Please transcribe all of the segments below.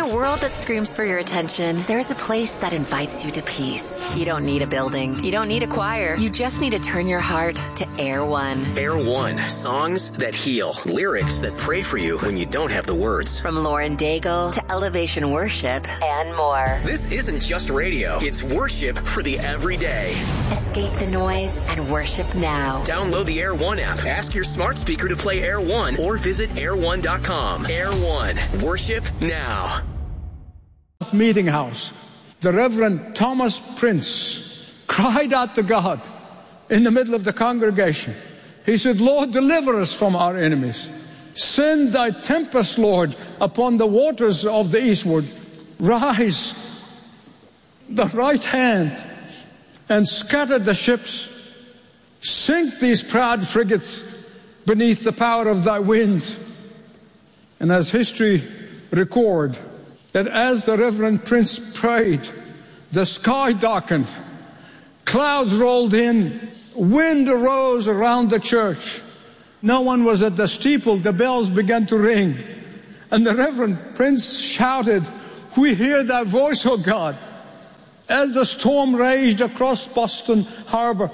a world that screams for your attention, there's a place that invites you to peace. You don't need a building. You don't need a choir. You just need to turn your heart to Air One. Air One. Songs that heal. Lyrics that pray for you when you don't have the words. From Lauren Daigle to Elevation Worship and more. This isn't just radio. It's worship for the everyday. Escape the noise and worship now. Download the Air One app. Ask your smart speaker to play Air One or visit air1.com. Air One. Worship now. Meeting house. The Reverend Thomas Prince cried out to God in the middle of the congregation. He said, Lord, deliver us from our enemies. Send thy tempest, Lord, upon the waters of the eastward. Rise the right hand and scatter the ships. Sink these proud frigates beneath the power of thy wind. And as history record, that as the Reverend Prince prayed, the sky darkened, clouds rolled in, wind arose around the church. No one was at the steeple. The bells began to ring. And the Reverend Prince shouted, we hear thy voice, O God. As the storm raged across Boston Harbor,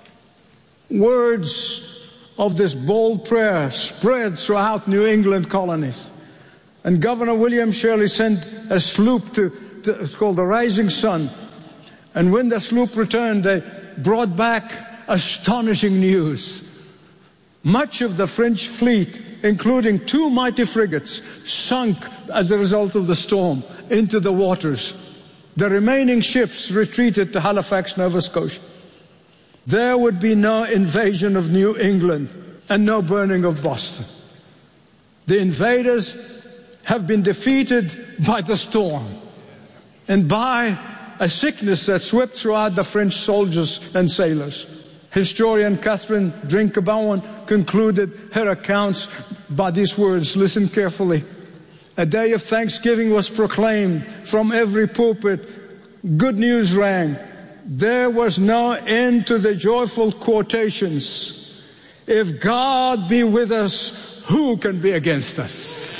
words of this bold prayer spread throughout New England colonies. And Governor William Shirley sent a sloop it's called the Rising Sun. And when the sloop returned, they brought back astonishing news. Much of the French fleet, including 2 mighty frigates, sunk as a result of the storm into the waters. The remaining ships retreated to Halifax, Nova Scotia. There would be no invasion of New England and no burning of Boston. The invaders have been defeated by the storm and by a sickness that swept throughout the French soldiers and sailors. Historian Catherine Drinker-Bowen concluded her accounts by these words. Listen carefully. A day of thanksgiving was proclaimed from every pulpit. Good news rang. There was no end to the joyful quotations. If God be with us, who can be against us?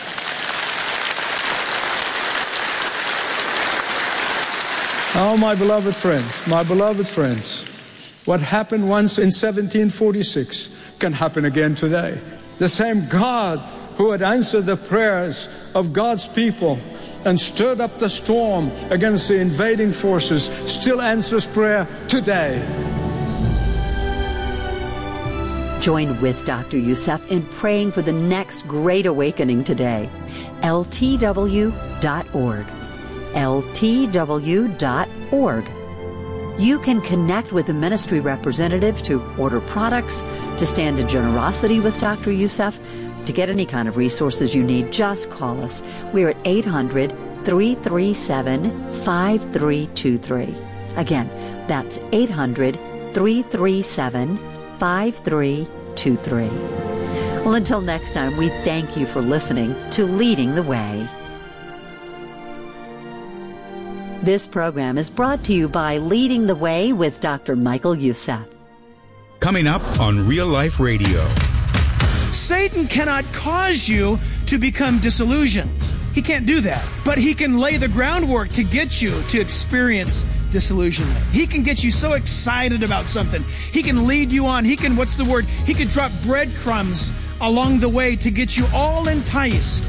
Oh, my beloved friends, what happened once in 1746 can happen again today. The same God who had answered the prayers of God's people and stirred up the storm against the invading forces still answers prayer today. Join with Dr. Youssef in praying for the next great awakening today. LTW.org. LTW.org. You can connect with a ministry representative to order products, to stand in generosity with Dr. Youssef. To get any kind of resources you need, just call us. We're at 800-337-5323. Again, that's 800-337-5323. Well, until next time, we thank you for listening to Leading the Way. This program is brought to you by Leading the Way with Dr. Michael Youssef. Coming up on Real Life Radio. Satan cannot cause you to become disillusioned. He can't do that. But he can lay the groundwork to get you to experience disillusionment. He can get you so excited about something. He can lead you on. He can drop breadcrumbs along the way to get you all enticed.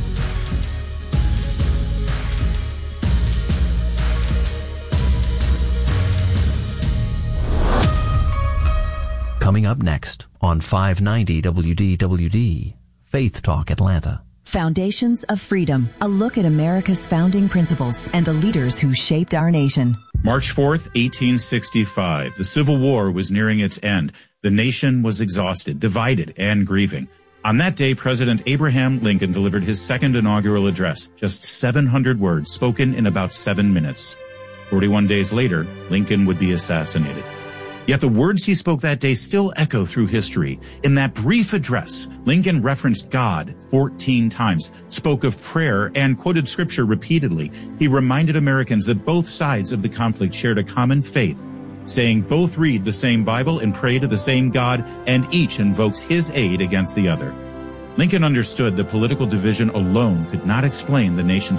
Coming up next on 590 WDWD, Faith Talk Atlanta. Foundations of Freedom, a look at America's founding principles and the leaders who shaped our nation. March 4th, 1865. The Civil War was nearing its end. The nation was exhausted, divided, and grieving. On that day, President Abraham Lincoln delivered his second inaugural address, just 700 words spoken in about 7 minutes. 41 days later, Lincoln would be assassinated. Yet the words he spoke that day still echo through history. In that brief address, Lincoln referenced God 14 times, spoke of prayer, and quoted scripture repeatedly. He reminded Americans that both sides of the conflict shared a common faith, saying both read the same Bible and pray to the same God, and each invokes his aid against the other. Lincoln understood that political division alone could not explain the nation's